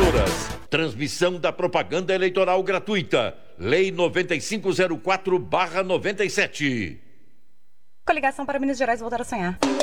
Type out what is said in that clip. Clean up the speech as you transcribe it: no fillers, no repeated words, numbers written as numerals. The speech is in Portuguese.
Emissoras. Transmissão da propaganda eleitoral gratuita. Lei 9504/97. Coligação para Minas Gerais voltar a sonhar.